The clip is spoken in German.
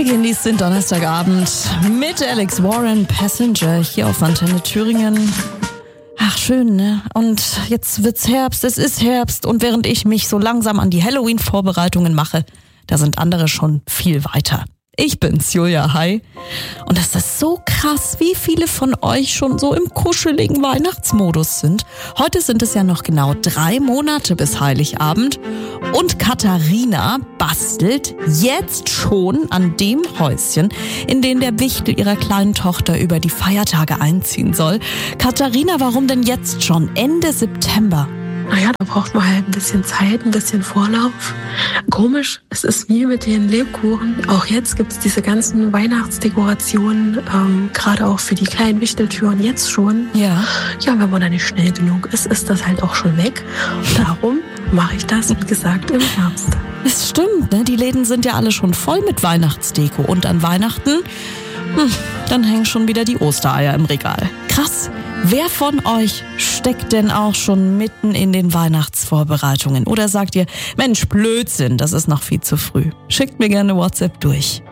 genießt den Donnerstagabend mit Alex Warren, Passenger, hier auf Antenne Thüringen. Ach, schön, ne? Und jetzt wird's Herbst, es ist Herbst. Und während ich mich so langsam an die Halloween-Vorbereitungen mache, da sind andere schon viel weiter. Ich bin's, Julia, hi. Und das ist so krass, wie viele von euch schon so im kuscheligen Weihnachtsmodus sind. Heute sind es ja noch genau 3 Monate bis Heiligabend. Und Katharina bastelt jetzt schon an dem Häuschen, in dem der Wichtel ihrer kleinen Tochter über die Feiertage einziehen soll. Katharina, warum denn jetzt schon? Ende September. Naja, da braucht man halt ein bisschen Zeit, ein bisschen Vorlauf. Komisch, es ist wie mit den Lebkuchen. Auch jetzt gibt's diese ganzen Weihnachtsdekorationen, gerade auch für die kleinen Wichteltüren jetzt schon. Ja, wenn man da nicht schnell genug ist das halt auch schon weg. Und darum mache ich das, wie gesagt, im Herbst. es stimmt, ne? Die Läden sind ja alle schon voll mit Weihnachtsdeko. Und an Weihnachten, dann hängen schon wieder die Ostereier im Regal. Krass. Wer von euch steckt denn auch schon mitten in den Weihnachtsvorbereitungen? Oder sagt ihr, Mensch, Blödsinn, das ist noch viel zu früh? Schickt mir gerne WhatsApp durch.